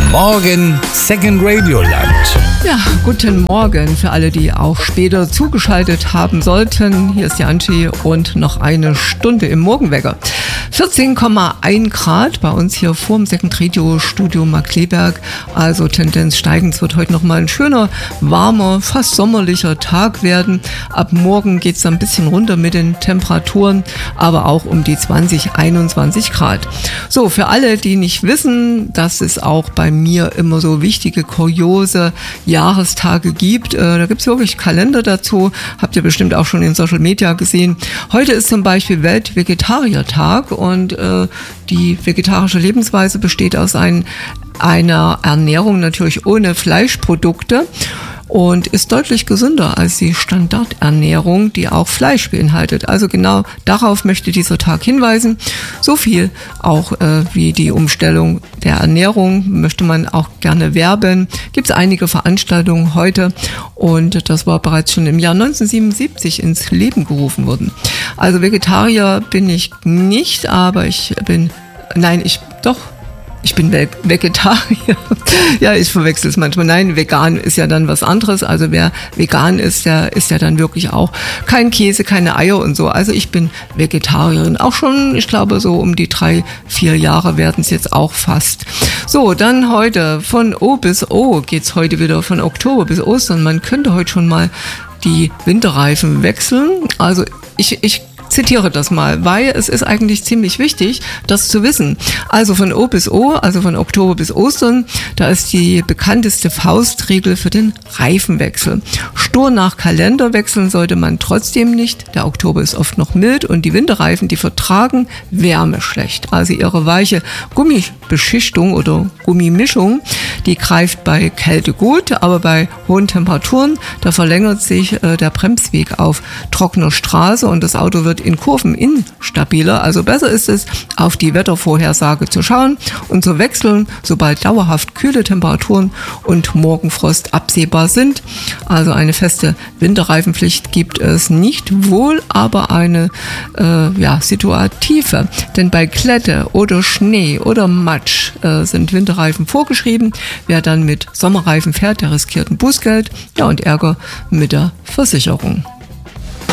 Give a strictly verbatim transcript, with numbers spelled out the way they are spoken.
Morgen Second Radio Land. Ja, guten Morgen für alle, die auch später zugeschaltet haben sollten. Hier ist Janci und noch eine Stunde im Morgenwecker. vierzehn Komma eins Grad bei uns hier vorm Second Radio Studio Markkleeberg. Also Tendenz steigend. Es wird heute nochmal ein schöner, warmer, fast sommerlicher Tag werden. Ab morgen geht es ein bisschen runter mit den Temperaturen, aber auch um die zwanzig, einundzwanzig Grad. So, für alle, die nicht wissen, dass es auch bei mir immer so wichtige, kuriose Jahrestage gibt. Äh, da gibt es wirklich Kalender dazu. Habt ihr bestimmt auch schon in Social Media gesehen. Heute ist zum Beispiel Weltvegetariertag und äh, die vegetarische Lebensweise besteht aus ein, einer Ernährung natürlich ohne Fleischprodukte und ist deutlich gesünder als die Standardernährung, die auch Fleisch beinhaltet. Also genau darauf möchte dieser Tag hinweisen. So viel auch äh, wie die Umstellung der Ernährung möchte man auch gerne werben. Gibt es einige Veranstaltungen heute und das war bereits schon im Jahr neunzehnhundertsiebenundsiebzig ins Leben gerufen worden. Also Vegetarier bin ich nicht, aber ich bin, nein, ich doch, ich bin Vegetarier. Ja, ich verwechsel es manchmal. Nein, vegan ist ja dann was anderes. Also wer vegan ist, der ist ja dann wirklich auch kein Käse, keine Eier und so. Also ich bin Vegetarierin. Auch schon, ich glaube, so um die drei, vier Jahre werden es jetzt auch fast. So, dann heute von O bis O geht's heute wieder, von Oktober bis Ostern. Man könnte heute schon mal die Winterreifen wechseln. Also ich, ich zitiere das mal, weil es ist eigentlich ziemlich wichtig, das zu wissen. Also von O bis O, also von Oktober bis Ostern, da ist die bekannteste Faustregel für den Reifenwechsel. Stur nach Kalender wechseln sollte man trotzdem nicht. Der Oktober ist oft noch mild und die Winterreifen, die vertragen Wärme schlecht. Also ihre weiche Gummibeschichtung oder Gummimischung, die greift bei Kälte gut, aber bei hohen Temperaturen, da verlängert sich äh, der Bremsweg auf trockener Straße und das Auto wird in Kurven instabiler. Also besser ist es, auf die Wettervorhersage zu schauen und zu wechseln, sobald dauerhaft kühle Temperaturen und Morgenfrost absehbar sind. Also eine feste Winterreifenpflicht gibt es nicht, wohl aber eine äh, ja, situative. Denn bei Glätte oder Schnee oder Matsch äh, sind Winterreifen vorgeschrieben. Wer dann mit Sommerreifen fährt, der riskiert ein Bußgeld, ja, und Ärger mit der Versicherung.